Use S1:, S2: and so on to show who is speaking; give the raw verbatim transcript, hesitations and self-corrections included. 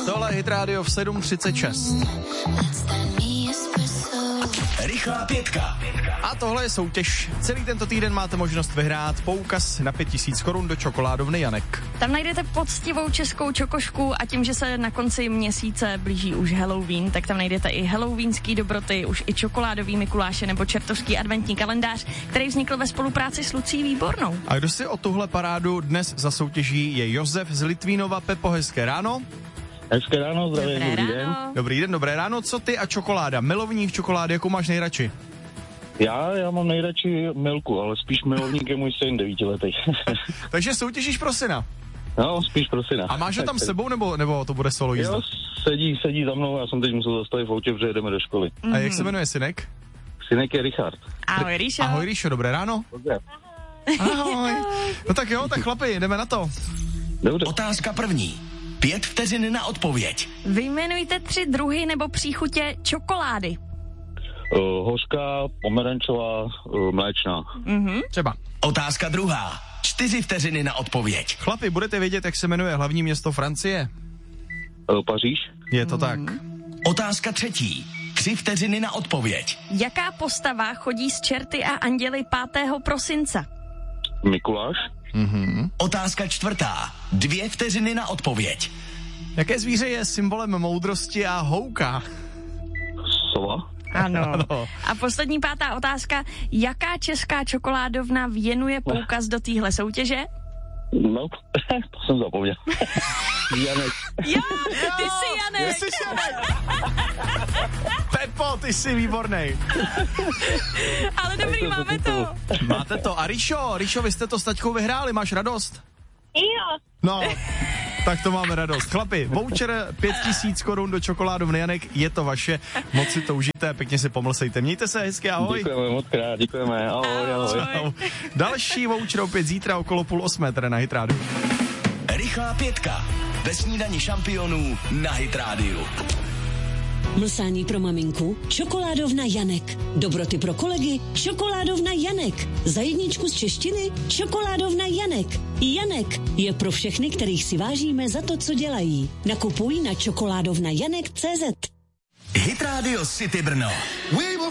S1: Tohle je Hit Radio v sedm třicet šest.
S2: Rychlá pětka.
S1: A tohle je soutěž. Celý tento týden máte možnost vyhrát poukaz na pět tisíc korun do čokoládovny Janek.
S3: Tam najdete poctivou českou čokošku a tím, že se na konci měsíce blíží už Halloween, tak tam najdete i halloweenský dobroty, už i čokoládový Mikuláše nebo čertovský adventní kalendář, který vznikl ve spolupráci s Lucí Výbornou.
S1: A kdo si o tuhle parádu dnes zasoutěží, je Josef z Litvínova. Pepo, hezké ráno.
S4: Hezké ráno, zdravím,
S3: Dobré
S4: dobrý
S3: ráno.
S4: den.
S1: Dobrý den, dobré ráno. Co ty a čokoláda? Milovník čokolády, jakou máš nejradši?
S4: Já, já mám nejradši Milku, ale spíš milovník je můj syn devítiletý.
S1: Takže soutěžíš pro syna.
S4: No, spíš pro syna.
S1: A máš ho tam s sebou, nebo, nebo to bude solo jízda?
S4: Jo, sedí, sedí za mnou, já jsem teď musel zastavit v autě, protože jedeme do školy.
S1: A jak se jmenuje synek?
S4: Synek je Richard.
S3: Ahoj, Ríšo.
S1: Ahoj, Ríšo, dobré ráno.
S4: Dobře.
S1: Ahoj. No tak jo, tak chlapi, jdeme na to.
S4: Dobře.
S2: Otázka první. Pět vteřin na odpověď.
S3: Vyjmenujte tři druhy nebo příchutě čokolády.
S4: Uh, hořká, pomerančová, uh, mléčná.
S3: Mhm.
S1: Třeba.
S2: Otázka druhá. Čtyři vteřiny na odpověď.
S1: Chlapi, budete vědět, jak se jmenuje hlavní město Francie?
S4: Uh, Paříž.
S1: Je to tak.
S2: Otázka třetí. Tři vteřiny na odpověď.
S3: Jaká postava chodí s čerty a anděli pátého prosince?
S4: Mikuláš.
S1: Mhm.
S2: Otázka čtvrtá. Dvě vteřiny na odpověď.
S1: Jaké zvíře je symbolem moudrosti a houka?
S4: Sova.
S3: Ano.
S1: Ano.
S3: A poslední pátá otázka. Jaká česká čokoládovna věnuje poukaz do téhle soutěže?
S4: No, to jsem zapomněl. Janek.
S3: Jo, ty jsi Janek.
S1: Jsi Janek. Pepo, ty jsi výbornej.
S3: Ale dobrý, máme to.
S1: Máte to. A Ríšo, Ríšo, vy jste to s taťkou vyhráli, máš radost?
S5: Jo.
S1: No, tak to máme radost. Chlapi, voucher pět tisíc korun do čokoládovny Janek, je to vaše, moc si to užijte, pěkně si pomlsejte. Mějte se hezky, ahoj.
S4: Děkujeme moc krát, děkujeme. Ahoj, ahoj.
S1: Čau. Další voucher opět zítra okolo půl osmé, tady na Hit Radio.
S2: Rychlá pětka. Ve snídani šampionů na Hit Radio.
S6: Mlsání pro maminku? Čokoládovna Janek. Dobroty pro kolegy? Čokoládovna Janek. Za jedničku z češtiny? Čokoládovna Janek. Janek je pro všechny, kterých si vážíme za to, co dělají. Nakupuj na čokoládovna janek tečka cé zet.
S2: Hit Radio City Brno.